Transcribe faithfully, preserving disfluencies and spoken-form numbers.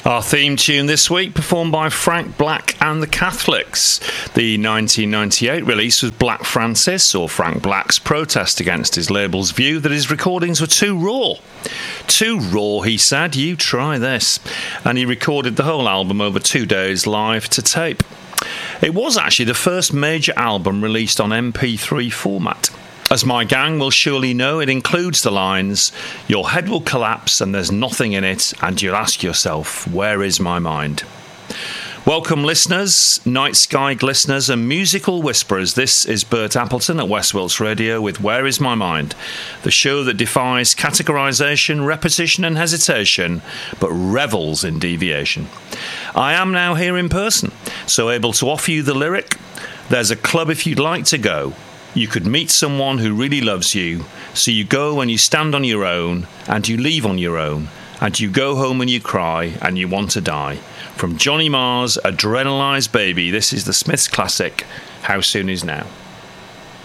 Our theme tune this week, performed by Frank Black and the Catholics. The nineteen ninety-eight release was Black Francis, or Frank Black's protest against his label's view that his recordings were too raw. Too raw, he said, you try this. And he recorded the whole album over two days live to tape. It was actually the first major album released on M P three format. As my gang will surely know, it includes the lines, "Your head will collapse and there's nothing in it, and you'll ask yourself, where is my mind?" Welcome listeners, night sky glisteners and musical whisperers. This is Bert Appleton at West Wilts Radio with Where Is My Mind, the show that defies categorisation, repetition and hesitation, but revels in deviation. I am now here in person, so able to offer you the lyric, "There's a club if you'd like to go. You could meet someone who really loves you, so you go and you stand on your own, and you leave on your own, and you go home and you cry, and you want to die." From Johnny Marr's Adrenalised Baby, this is the Smiths classic, How Soon Is Now.